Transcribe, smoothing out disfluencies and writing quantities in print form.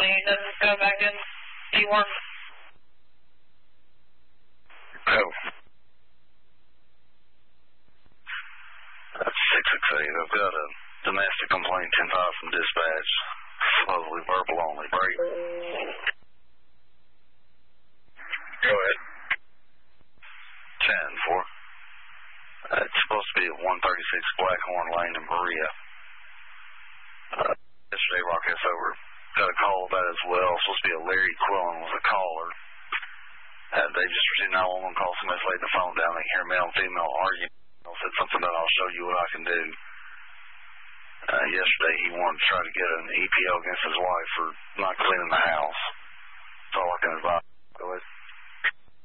he doesn't go back in D1. Oh. That's 668. I've got a domestic complaint 10-5 from dispatch. Supposedly verbal only. Break. Go ahead. 10-4. It's supposed to be at 136 Blackhorn Lane in Berea. Yesterday, Rock S over. Got a call about it as well. Supposed to be a Larry Quillen was a caller. They just received an 911 call. Somebody's laid the phone down. They hear a male and female arguing. Said something about I'll show you what I can do. Yesterday, he wanted to try to get an EPO against his wife for not cleaning the house. That's all I can advise.